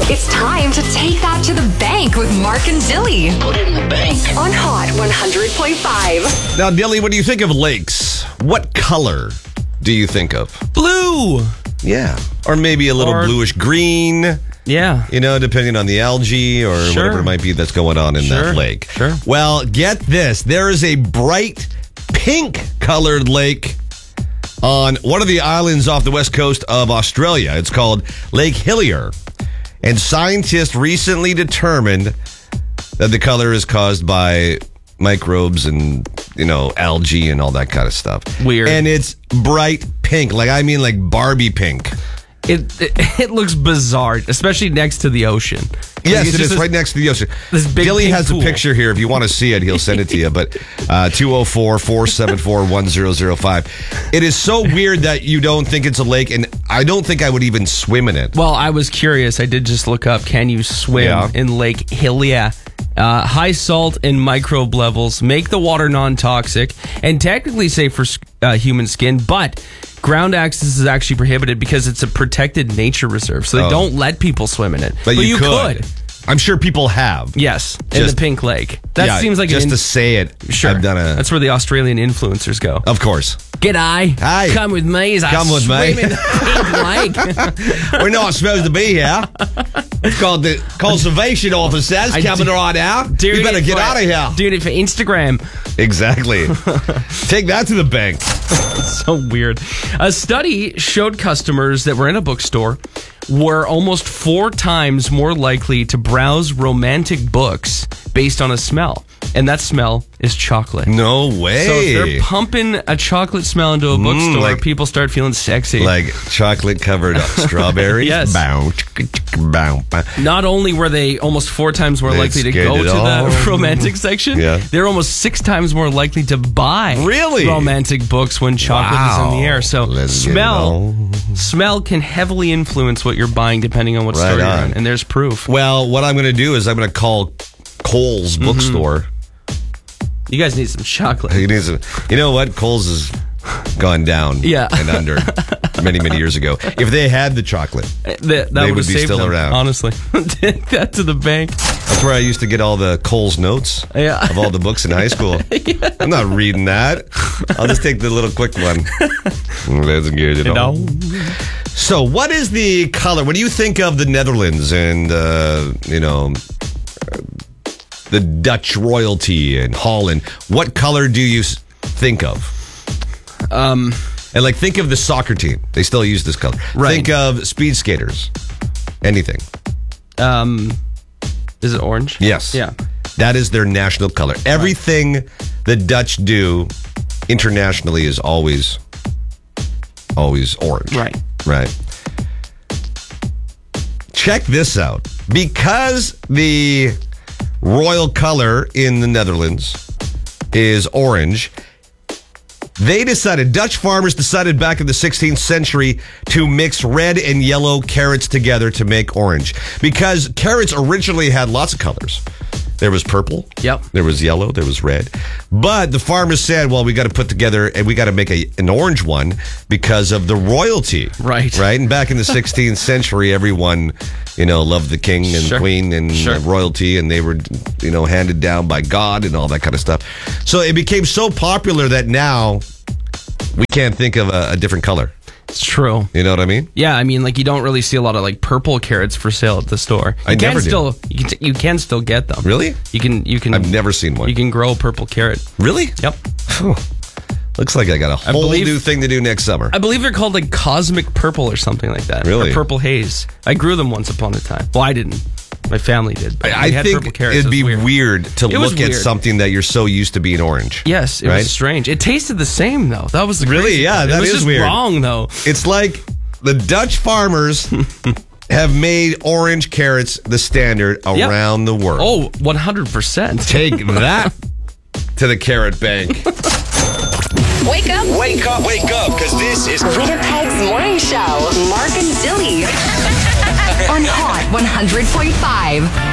It's time to take that to the bank with Mark and Dilly. Put it in the bank. On Hot 100.5. Now, Dilly, when you think of lakes, what color do you think of? Blue. Yeah. Or maybe a little bluish green. Yeah. You know, depending on the algae or whatever it might be that's going on in that lake. Sure. Well, get this. There is a bright pink-colored lake on one of the islands off the west coast of Australia. It's called Lake Hillier. And scientists recently determined that the color is caused by microbes and, you know, algae and all that kind of stuff. Weird. And it's bright pink. Like Barbie pink. It looks bizarre, especially next to the ocean. Yes, it is right next to the ocean. Billy has a picture here. If you want to see it, he'll send it to you. But 204-474-1005. It is so weird that you don't think it's a lake, and I don't think I would even swim in it. Well, I was curious. I did just look up, can you swim in Lake Hillier? High salt and microbe levels make the water non-toxic and technically safe for human skin, but ground access is actually prohibited because it's a protected nature reserve, so they don't let people swim in it. But you could. I'm sure people have. Yes, in the Pink Lake. That seems like just to say it. Sure, I've done that's where the Australian influencers go. Of course. G'day. Hi. Come with me as I swim in the Pink Lake. We're not supposed to be here. It's called the conservation officers coming right out. You better get out of here. Doing it for Instagram. Exactly. Take that to the bank. So weird. A study showed customers that were in a bookstore were almost 4 times more likely to browse romantic books based on a smell. And that smell is chocolate. No way. So if they're pumping a chocolate smell into a bookstore, people start feeling sexy. Like chocolate covered strawberries? Yes. Bow. Not only were they almost 4 times more likely to go to the romantic section, they're almost 6 times more likely to buy romantic books when chocolate is in the air. So smell can heavily influence what you're buying depending on what store you're in. And there's proof. Well, what I'm going to do is I'm going to call Kohl's bookstore. You guys need some chocolate. You know what? Kohl's has gone down and under many, many years ago. If they had the chocolate, they would be still around. Honestly. Take that to the bank. That's where I used to get all the Kohl's notes of all the books in high school. I'm not reading that. I'll just take the little quick one. Let's get it on. So what is the color? When you think of the Netherlands and, the Dutch royalty and Holland, what color do you think of? And think of the soccer team. They still use this color. Right. Think of speed skaters. Anything. Is it orange? Yes. Yeah. That is their national color. Everything the Dutch do internationally is always orange. Right. Right. Check this out. Because the royal color in the Netherlands is orange, Dutch farmers decided back in the 16th century to mix red and yellow carrots together to make orange. Because carrots originally had lots of colors. There was purple. Yep. There was yellow. There was red. But the farmers said, well, we got to put together and we got to make an orange one because of the royalty. Right. Right. And back in the 16th century, everyone, loved the king and queen and royalty, and they were, handed down by God and all that kind of stuff. So it became so popular that now we can't think of a different color. It's true. You know what I mean? Yeah, I mean, you don't really see a lot of purple carrots for sale at the store. You can still get them. Really? You can. I've never seen one. You can grow a purple carrot. Really? Yep. Looks like I got a whole new thing to do next summer. I believe they're called cosmic purple or something like that. Really? Or purple haze. I grew them once upon a time. Well, I didn't. My family did. I think it'd be weird to look at something that you're so used to being orange. Yes, it was strange. It tasted the same, though. That was the crazy part. That is just weird. Wrong, though. It's like the Dutch farmers have made orange carrots the standard around the world. Oh, 100%. Take that to the carrot bank. Wake up. Wake up, because this is Winnipeg's morning show. Mark and Dilly. On Hot 100.5.